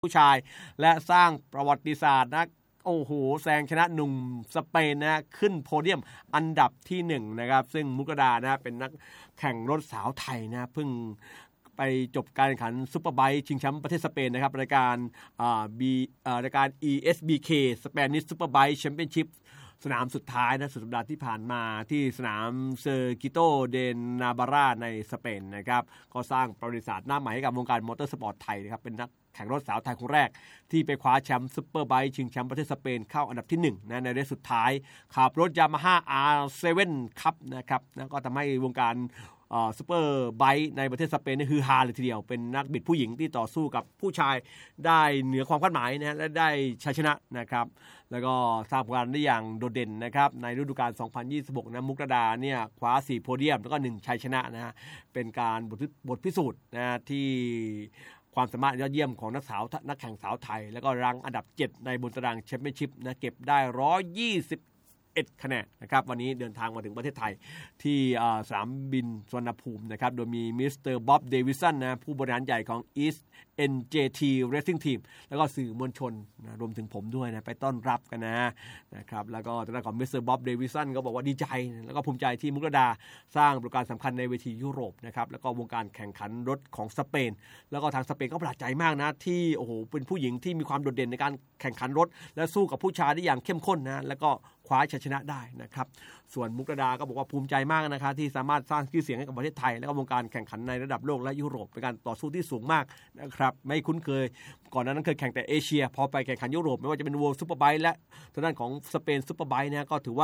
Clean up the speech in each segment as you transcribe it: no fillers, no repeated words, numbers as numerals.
ผู้ชายและสร้างประวัติศาสตร์นะโอ้โหแซงชนะหนุ่มสเปนนะขึ้นโพเดียมอันดับที่1นะครับซึ่งมุกดานะเป็นนักแข่งรถสาวไทยนะเพิ่งไปจบการแข่งขันซุปเปอร์ไบค์ชิงแชมป์ประเทศสเปนนะครับรายการรายการ ESBK Spanish Superbike Championship สนามสุดท้ายนะสุดสัปดาห์ที่ผ่านมาที่สนามเซอร์กิโตเดนนาบาราในสเปนนะครับก็สร้างประวัติศาสตร์หน้าใหม่ให้กับวงการมอเตอร์สปอร์ตไทยนะครับเป็นนักแข่งรถสาวไทยคนแรกที่ไปคว้าแชมป์ซุปเปอร์ไบค์ชิงแชมป์ประเทศสเปนเข้าอันดับที่1นะในเรสสุดท้ายขับรถยามาฮ่า R7 ครับนะครับนะก็ทำให้วงการซุปเปอร์ไบค์ในประเทศสเปนนี่ฮือฮาเลยทีเดียวเป็นนักบิดผู้หญิงที่ต่อสู้กับผู้ชายได้เหนือความคาดหมายนะและได้ชัยชนะนะครับแล้วก็สร้างผลงานได้อย่างโดดเด่นนะครับในฤดูกาล 2026 นะมุกดาเนี่ยคว้า4โพเดียมแล้วก็1ชัยชนะนะฮะเป็นการบทพิสูจน์นะที่ความสามารถยอดเยี่ยมของนักแข่งสาวไทยแล้วก็รังอันดับ7ในบนตารางแชมเปี้ยนชิพนะเก็บได้121คะแนนนะครับวันนี้เดินทางมาถึงประเทศไทยที่สนามบินสุวรรณภูมินะครับโดยมีมิสเตอร์บ๊อบเดวิสันนะผู้บริหารใหญ่ของ East NJT Racing Team แล้วก็สื่อมวลชนนะรวมถึงผมด้วยนะไปต้อนรับกันนะครับแล้วก็ทางด้านของมิสเตอร์บ๊อบเดวิสันก็บอกว่าดีใจแล้วก็ภูมิใจที่มุกดาสร้างประการสำคัญในเวทียุโรปนะครับแล้วก็วงการแข่งขันรถของสเปนแล้วก็ทางสเปนก็ประหลาดใจมากนะที่โอ้โหเป็นผู้หญิงที่มีความโดดเด่นในการแข่งขันรถและสู้กับผู้ชายได้อย่างเข้มข้นนะแล้วก็คว้าชัยชนะได้นะครับส่วนมุกดาก็บอกว่าภูมิใจมากนะครับที่สามารถสร้างชื่อเสียงให้กับประเทศไทยและก็วงการแข่งขันในระดับโลกและยุโรปเป็นการต่อสู้ที่สูงมากนะครับไม่คุ้นเคยก่อนนั้นเคยแข่งแต่เอเชียพอไปแข่งขันยุโรปไม่ว่าจะเป็น World Superbike และทางด้านของสเปน Superbike นะก็ถือว่า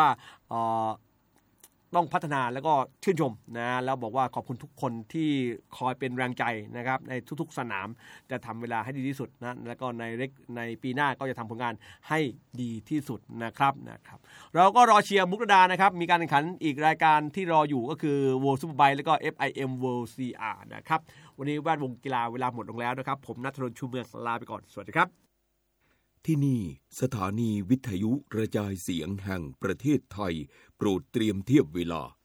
ต้องพัฒนาแล้วก็ชื่นชมนะแล้วบอกว่าขอบคุณทุกคนที่คอยเป็นแรงใจนะครับในทุกๆสนามจะทำเวลาให้ดีที่สุดนะแล้วก็ในปีหน้าก็จะทำผลงานให้ดีที่สุดนะครับเราก็รอเชียร์มุกดานะครับมีการแข่งขันอีกรายการที่รออยู่ก็คือ World Superbike แล้วก็ FIM World CR นะครับวันนี้แวดวงกีฬาเวลาหมดลงแล้วนะครับผมณัฐรน ชูเมืองลาไปก่อนสวัสดีครับที่นี่สถานีวิทยุกระจายเสียงแห่งประเทศไทยโปรดเตรียมเทียบเวลา